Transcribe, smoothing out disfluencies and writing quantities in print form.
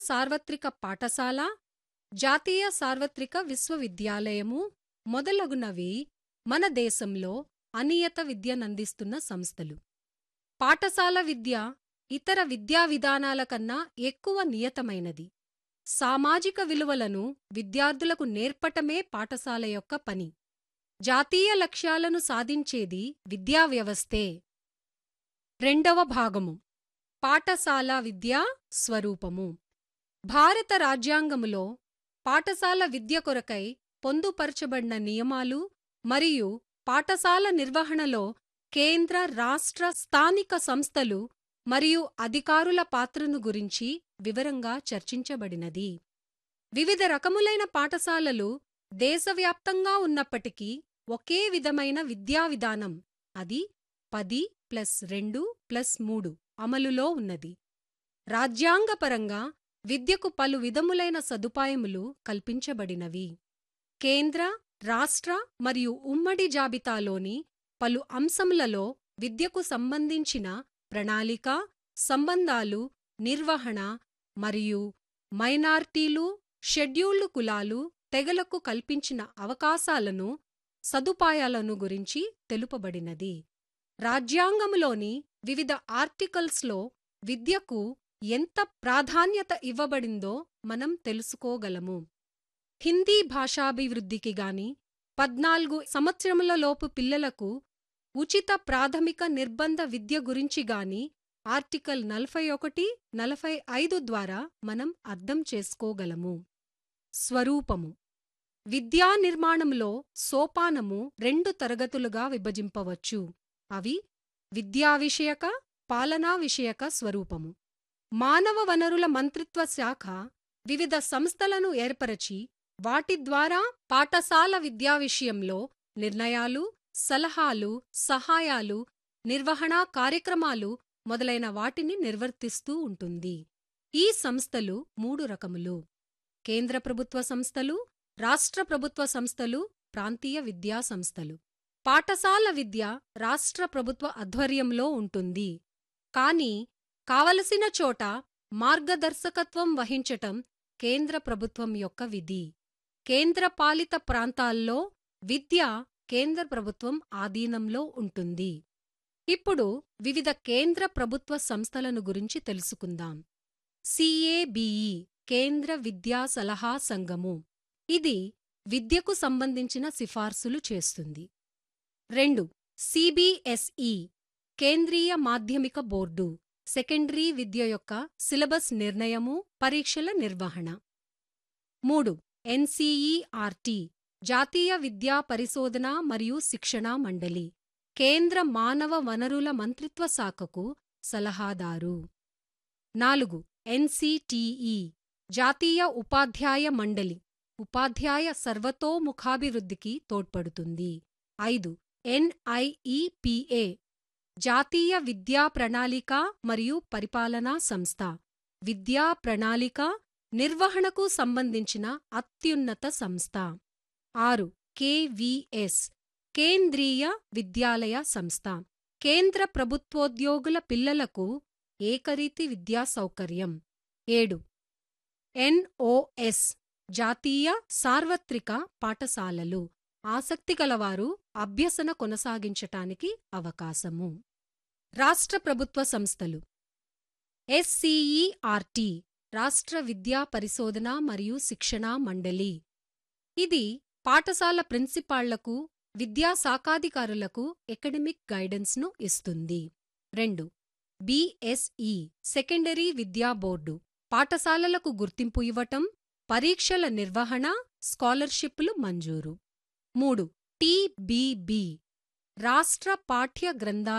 సార్వత్రిక పాఠశాల, జాతీయ సార్వత్రిక విశ్వవిద్యాలయము మొదలగునవి మన దేశంలో అనియత విద్యనందిస్తున్న సంస్థలు. పాఠశాల విద్య ఇతర విద్యా విధానాల కన్నా ఎక్కువ నియతమైనది. సామాజిక విలువలను విద్యార్థులకు నేర్పటమే పాఠశాల యొక్క పని. జాతీయ లక్ష్యాలను సాధించేది విద్యా వ్యవస్థే. రెండవ భాగము పాఠశాల విద్యా స్వరూపము. భారత రాజ్యాంగములో పాఠశాల విద్య కొరకై పొందుపరచబడిన నియమాలు మరియు పాఠశాల నిర్వహణలో కేంద్ర, రాష్ట్ర, స్థానిక సంస్థలు మరియు అధికారుల పాత్రను గురించి వివరంగా చర్చించబడినది. వివిధ రకములైన పాఠశాలలు దేశవ్యాప్తంగా ఉన్నప్పటికీ ఒకే విధమైన విద్యా విధానం, అది 10+2+3 అమలులో ఉన్నది. రాజ్యాంగపరంగా విద్యకు పలు విధములైన సదుపాయములు కల్పించబడినవి. కేంద్ర, రాష్ట్ర మరియు ఉమ్మడి జాబితాలోని పలు అంశములలో విద్యకు సంబంధించిన ప్రణాళిక, సంబంధాలు, నిర్వహణ మరియు మైనార్టీలు, షెడ్యూల్డ్ కులాలు, తెగలకు కల్పించిన అవకాశాలను, సదుపాయాలను గురించి తెలుపబడినది. రాజ్యాంగములోని వివిధ ఆర్టికల్స్లో విద్యకు ఎంత ప్రాధాన్యత ఇవ్వబడిందో మనం తెలుసుకోగలము. హిందీ భాషాభివృద్ధికి గాని, 14 సంవత్సరములలోపు పిల్లలకు ఉచిత ప్రాథమిక నిర్బంధ విద్య గురించి గాని ఆర్టికల్ 41, 45 ద్వారా మనం అర్థం చేసుకోగలము. స్వరూపము. విద్యా నిర్మాణంలో సోపానము 2 తరగతులుగా విభజింపవచ్చు. అవి విద్యా విషయక, పాలనా విషయక స్వరూపము. మానవ వనరుల మంత్రిత్వ శాఖ వివిధ సంస్థలను ఏర్పరచి వాటి ద్వారా పాఠశాల విద్యా విషయంలో నిర్ణయాలు, సలహాలు, సహాయాలు, నిర్వహణా కార్యక్రమాలు మొదలైన వాటిని నిర్వర్తిస్తూ ఉంటుంది. ఈ సంస్థలు 3 రకములు: కేంద్ర ప్రభుత్వ సంస్థలు, రాష్ట్ర ప్రభుత్వ సంస్థలు, ప్రాంతీయ విద్యా సంస్థలు. పాఠశాల విద్య రాష్ట్ర ప్రభుత్వ ఆధ్వర్యంలో ఉంటుంది. కానీ కావలసిన చోట మార్గదర్శకత్వం వహించటం కేంద్ర ప్రభుత్వం యొక్క విధి. కేంద్రపాలిత ప్రాంతాల్లో విద్య కేంద్ర ప్రభుత్వం ఆధీనంలో ఉంటుంది. ఇప్పుడు వివిధ కేంద్ర ప్రభుత్వ సంస్థలను గురించి తెలుసుకుందాం. CABE కేంద్ర విద్యా సలహా సంఘము. ఇది విద్యకు సంబంధించిన సిఫార్సులు చేస్తుంది. 2. CBSE కేంద్రీయ మాధ్యమిక బోర్డు, సెకండరీ విద్య యొక్క సిలబస్ నిర్ణయము, పరీక్షల నిర్వహణ. 3. NCERT జాతీయ విద్యా పరిశోధన మరియు శిక్షణ మండలి, కేంద్ర మానవ వనరుల మంత్రిత్వ శాఖకు సలహాదారు. 4. NCTE జాతీయ ఉపాధ్యాయ మండలి, ఉపాధ్యాయ సర్వతోముఖాభివృద్ధికి తోడ్పడుతుంది. 5. NIEPA జాతీయ విద్యా ప్రణాళిక మరియు పరిపాలనా సంస్థ, విద్యా ప్రణాళిక, నిర్వహణకు సంబంధించిన అత్యున్నత సంస్థ. 6. KVS కేంద్రీయ విద్యాలయ సంస్థ, కేంద్ర ప్రభుత్వోద్యోగుల పిల్లలకు ఏకరీతి విద్యా సౌకర్యం. 7. NOS జాతీయ సార్వత్రిక పాఠశాలలు, ఆసక్తిగలవారు అభ్యసన కొనసాగించటానికి అవకాశము. రాష్ట్ర ప్రభుత్వ సంస్థలు. SCERT రాష్ట్ర విద్యా పరిశోధన మరియు శిక్షణా మండలి. ఇది పాఠశాల ప్రిన్సిపాళ్లకు, విద్యా శాఖాధికారులకు ఎకడమిక్ గైడెన్స్ను ఇస్తుంది. 2. BSE సెకండరీ విద్యా బోర్డు, పాఠశాలలకు గుర్తింపు ఇవ్వటం, పరీక్షల నిర్వహణ, స్కాలర్షిప్లు మంజూరు. 3. TBB రాష్ట్ర పాఠ్య గ్రంథాల